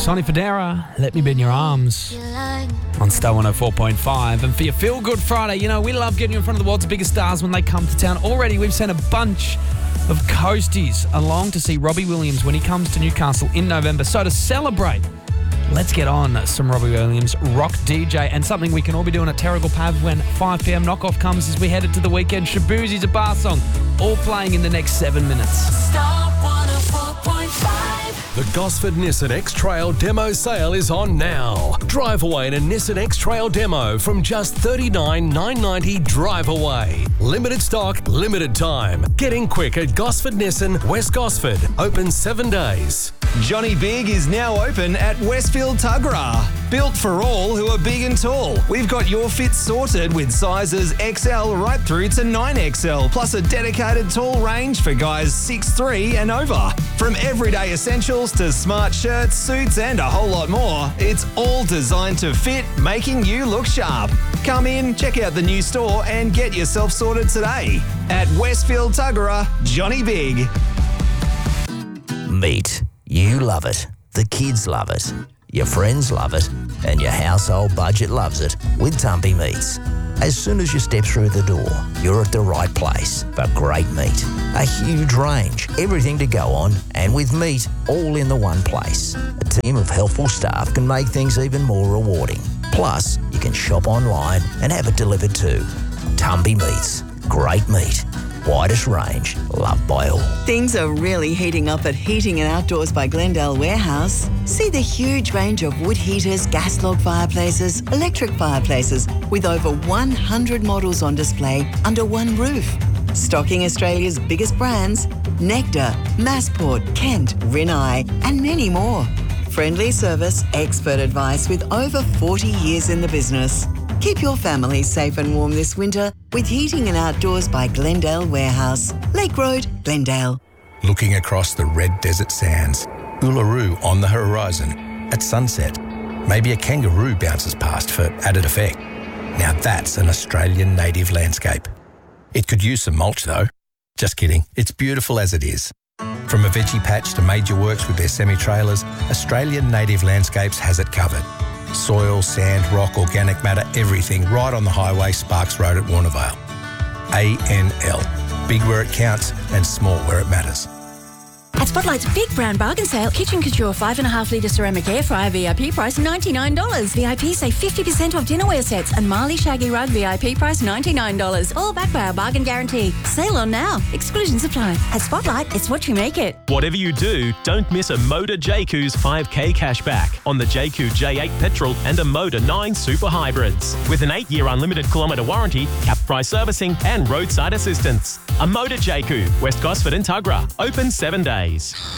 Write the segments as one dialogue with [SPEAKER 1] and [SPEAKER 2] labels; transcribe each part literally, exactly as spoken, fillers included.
[SPEAKER 1] Sonny Fodera, Let Me Be in Your Arms on Star one oh four point five. And for your Feel Good Friday, you know, we love getting in front of the world's biggest stars when they come to town. Already, we've sent a bunch of coasties along to see Robbie Williams when he comes to Newcastle in November. So to celebrate, let's get on some Robbie Williams, rock D J, and something we can all be doing at Terrigal Pav when five p.m. knockoff comes as we head into the weekend. Shaboozie's a bar song, all playing in the next seven minutes.
[SPEAKER 2] Star one oh four point five.
[SPEAKER 3] The Gosford Nissan X-Trail demo sale is on now. Drive away in a Nissan X-Trail demo from just thirty-nine thousand nine hundred ninety dollars drive away. Limited stock, limited time. Get in quick at Gosford Nissan, West Gosford. Open seven days.
[SPEAKER 4] Johnny Big is now open at Westfield Tuggerah. Built for all who are big and tall. We've got your fit sorted with sizes X L right through to nine X L, plus a dedicated tall range for guys six three and over. From everyday essentials to smart shirts, suits and a whole lot more, it's all designed to fit, making you look sharp. Come in, check out the new store and get yourself sorted today. At Westfield Tuggerah, Johnny Big.
[SPEAKER 5] Meat. You love it. The kids love it. Your friends love it. And your household budget loves it with Tumpy Meats. As soon as you step through the door, you're at the right place for great meat. A huge range, everything to go on, and with meat all in the one place. A team of helpful staff can make things even more rewarding. Plus, you can shop online and have it delivered too. Tumpy Meats. Great meat. Widest range, loved by all.
[SPEAKER 6] Things are really heating up at Heating and Outdoors by Glendale Warehouse. See the huge range of wood heaters, gas log fireplaces, electric fireplaces, with over one hundred models on display under one roof. Stocking Australia's biggest brands, Nectar, Massport, Kent, Rinnai, and many more. Friendly service, expert advice with over forty years in the business. Keep your family safe and warm this winter with Heating and Outdoors by Glendale Warehouse. Lake Road, Glendale.
[SPEAKER 7] Looking across the red desert sands, Uluru on the horizon at sunset. Maybe a kangaroo bounces past for added effect. Now that's an Australian native landscape. It could use some mulch though. Just kidding, it's beautiful as it is. From a veggie patch to major works with their semi-trailers, Australian Native Landscapes has it covered. Soil, sand, rock, organic matter, everything right on the highway Sparks Road at Warnervale. A N L. Big where it counts and small where it matters.
[SPEAKER 8] At Spotlight's big brand bargain sale, Kitchen Couture five and a half litre ceramic air fryer V I P price ninety-nine dollars. V I P save fifty percent off dinnerware sets and Marley Shaggy Rug V I P price ninety-nine dollars. All backed by our bargain guarantee. Sale on now. Exclusions apply. At Spotlight, it's what you make it.
[SPEAKER 9] Whatever you do, don't miss a Motor J Q's five K cashback on the J Q J eight petrol and a Motor nine Super Hybrids. With an eight-year unlimited kilometre warranty, cap price servicing and roadside assistance. A Motor J Q, West Gosford and Tuggerah. Open seven days.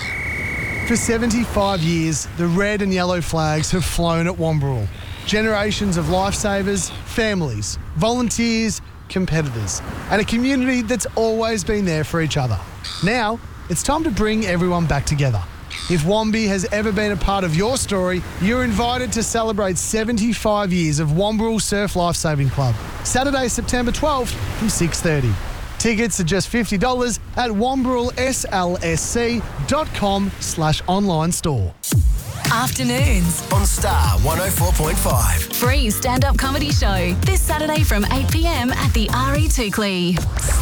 [SPEAKER 10] For seventy-five years, the red and yellow flags have flown at Wamberal. Generations of lifesavers, families, volunteers, competitors, and a community that's always been there for each other. Now, it's time to bring everyone back together. If Wambi has ever been a part of your story, you're invited to celebrate seventy-five years of Wamberal Surf Lifesaving Club. Saturday, September twelfth from six thirty. Tickets are just fifty dollars at wamberal s l s c dot com slash online store.
[SPEAKER 2] Afternoons
[SPEAKER 3] On Star one oh four point five.
[SPEAKER 2] free stand-up comedy show this Saturday from eight p.m. at the R E Tukley.